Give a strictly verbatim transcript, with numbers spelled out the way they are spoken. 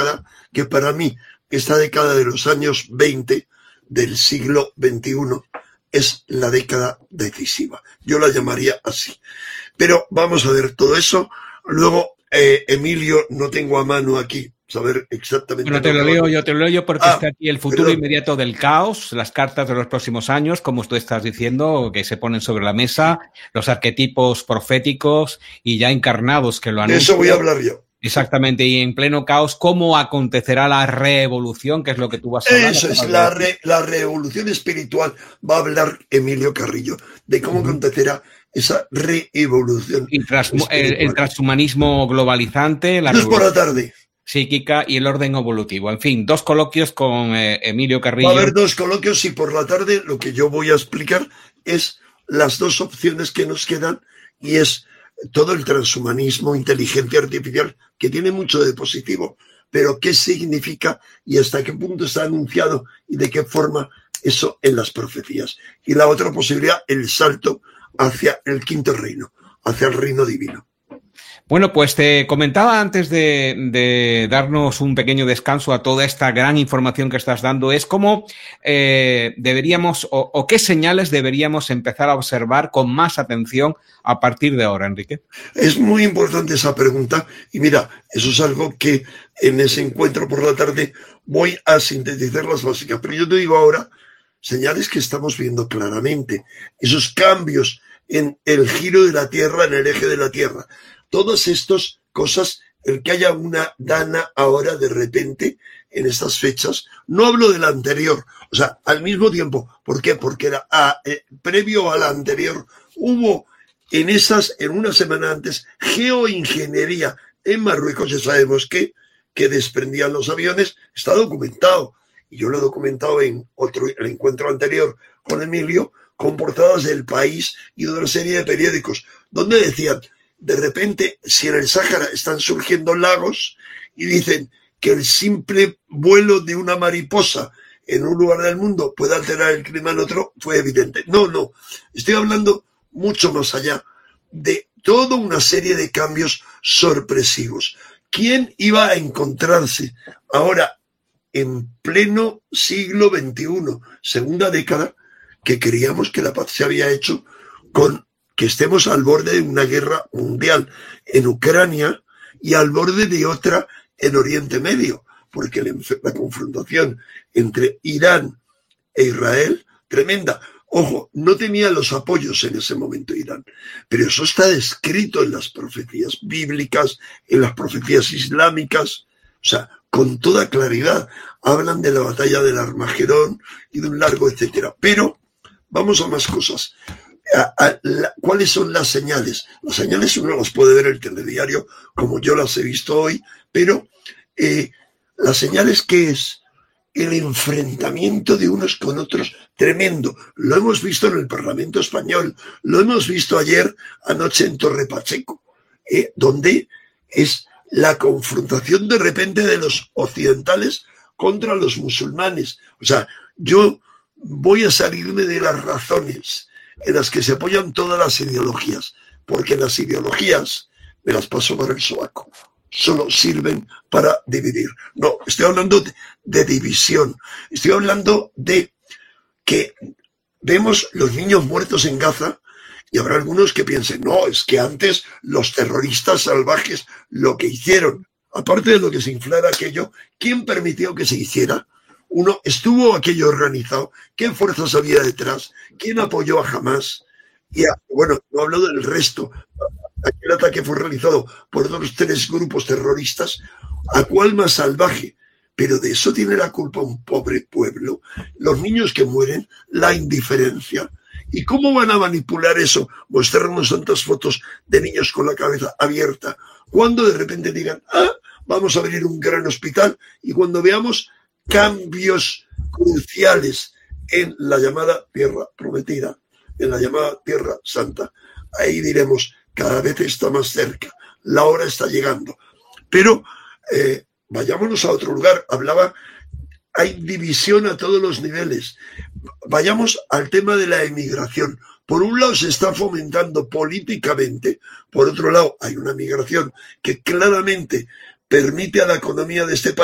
década que para mí, esta década de los años veinte del siglo veintiuno, es la década decisiva. Yo la llamaría así. Pero vamos a ver todo eso. Luego, eh, Emilio, no tengo a mano aquí saber exactamente... Bueno, te lo leo yo, te lo leo yo porque ah, está aquí el futuro perdón. inmediato del caos, las cartas de los próximos años, como tú estás diciendo, que se ponen sobre la mesa, los arquetipos proféticos y ya encarnados que lo anuncian. De eso voy a hablar yo. Exactamente, y en pleno caos, ¿cómo acontecerá la revolución? Que es lo que tú vas a hablar. Eso es, la, re, la revolución espiritual. Va a hablar Emilio Carrillo de cómo uh-huh. acontecerá esa revolución. El, trans, el, el transhumanismo globalizante, la Dos por la tarde. Psíquica y el orden evolutivo. En fin, dos coloquios con eh, Emilio Carrillo. Va a haber dos coloquios y por la tarde lo que yo voy a explicar es las dos opciones que nos quedan y es todo el transhumanismo, inteligencia artificial, que tiene mucho de positivo, pero qué significa y hasta qué punto está anunciado y de qué forma eso en las profecías. Y la otra posibilidad, el salto hacia el quinto reino, hacia el reino divino. Bueno, pues te comentaba antes de, de darnos un pequeño descanso a toda esta gran información que estás dando, es cómo eh, deberíamos o, o qué señales deberíamos empezar a observar con más atención a partir de ahora, Enrique. Es muy importante esa pregunta y mira, eso es algo que en ese encuentro por la tarde voy a sintetizar las básicas, pero yo te digo ahora señales que estamos viendo claramente, esos cambios en el giro de la Tierra, en el eje de la Tierra. Todas estas cosas, el que haya una dana ahora de repente en estas fechas, no hablo de la anterior, o sea, al mismo tiempo. ¿Por qué? Porque era, a, eh, previo a la anterior hubo en esas, en una semana antes, geoingeniería en Marruecos, ya sabemos que, que desprendían los aviones, está documentado. Y yo lo he documentado en otro el encuentro anterior con Emilio, con portadas del País y de una serie de periódicos, donde decían, de repente, si en el Sáhara están surgiendo lagos y dicen que el simple vuelo de una mariposa en un lugar del mundo puede alterar el clima en otro, fue evidente. No, no, estoy hablando mucho más allá de toda una serie de cambios sorpresivos. ¿Quién iba a encontrarse ahora en pleno siglo veintiuno, segunda década, que creíamos que la paz se había hecho con que estemos al borde de una guerra mundial en Ucrania y al borde de otra en Oriente Medio, porque la, la confrontación entre Irán e Israel, tremenda. Ojo, no tenía los apoyos en ese momento Irán, pero eso está descrito en las profecías bíblicas, en las profecías islámicas, o sea, con toda claridad. Hablan de la batalla del Armagedón y de un largo etcétera. Pero vamos a más cosas. A, a, la, ¿Cuáles son las señales? Las señales uno las puede ver en el telediario, como yo las he visto hoy, pero eh, las señales, ¿qué es? El enfrentamiento de unos con otros tremendo. Lo hemos visto en el Parlamento Español, lo hemos visto ayer, anoche en Torre Pacheco, eh, donde es la confrontación de repente de los occidentales contra los musulmanes. O sea, yo voy a salirme de las razones en las que se apoyan todas las ideologías, porque las ideologías me las paso por el sobaco, solo sirven para dividir. No, estoy hablando de, de división, estoy hablando de que vemos los niños muertos en Gaza y habrá algunos que piensen, no, es que antes los terroristas salvajes lo que hicieron, aparte de lo que se inflara aquello, ¿quién permitió que se hiciera? Uno, ¿estuvo aquello organizado? ¿Qué fuerzas había detrás? ¿Quién apoyó a Hamás? Y a, bueno, no hablo del resto. Aquel ataque fue realizado por dos tres grupos terroristas. ¿A cuál más salvaje? Pero de eso tiene la culpa un pobre pueblo. Los niños que mueren, la indiferencia. ¿Y cómo van a manipular eso? Mostrarnos tantas fotos de niños con la cabeza abierta. Cuando de repente digan, ah, vamos a abrir un gran hospital. Y cuando veamos cambios cruciales en la llamada Tierra Prometida, en la llamada Tierra Santa, ahí diremos, cada vez está más cerca, la hora está llegando. Pero eh, vayámonos a otro lugar. Hablaba, hay división a todos los niveles. Vayamos al tema de la emigración. Por un lado se está fomentando políticamente, por otro lado hay una migración que claramente permite a la economía de este país